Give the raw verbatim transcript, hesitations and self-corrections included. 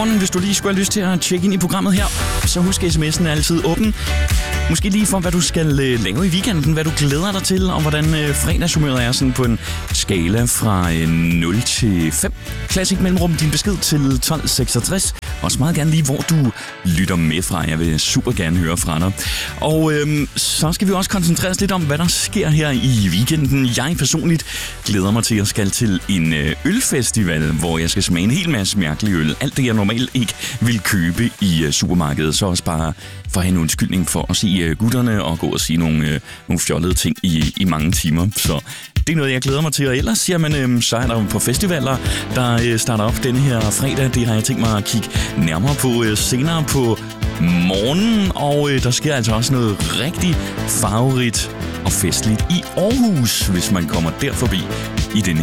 morgen. Hvis du lige skulle have lyst til at tjekke ind i programmet her, så husk, sms'en er altid åben. Måske lige for, hvad du skal øh, lave i weekenden, hvad du glæder dig til, og hvordan øh, fredagshumøret er sådan på en skala fra øh, nul til fem. Klassik mellemrum, din besked til tolv seksogtres. Også meget gerne lige, hvor du lytter med fra. Jeg vil super gerne høre fra dig. Og øh, så skal vi også koncentrere os lidt om, hvad der sker her i weekenden. Jeg personligt glæder mig til at skal til en øh, ølfestival, hvor jeg skal smage en hel masse mærkelig øl. Alt det, jeg normalt ikke vil købe i øh, supermarkedet. Så også bare for at have en undskyldning for at se øh, gutterne og gå og sige nogle, øh, nogle fjollede ting i, i mange timer. Så det er noget, jeg glæder mig til. Og ellers, jamen, øh, så er der på festivaler, der øh, starter op denne her fredag. Det har jeg tænkt mig at kigge nærmere på øh, senere på morgenen. Og øh, der sker altså også noget rigtig farverigt og festligt i Aarhus, hvis man kommer der forbi i denne